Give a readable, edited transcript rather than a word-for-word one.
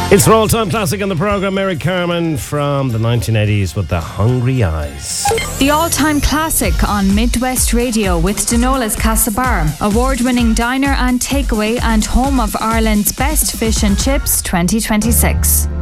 It's an all-time classic on the programme, Mary Carmen from the 1980s with The Hungry Eyes. The all-time classic on Midwest Radio with Denola's Castlebar, award-winning diner and takeaway and home of Ireland's best fish and chips 2026.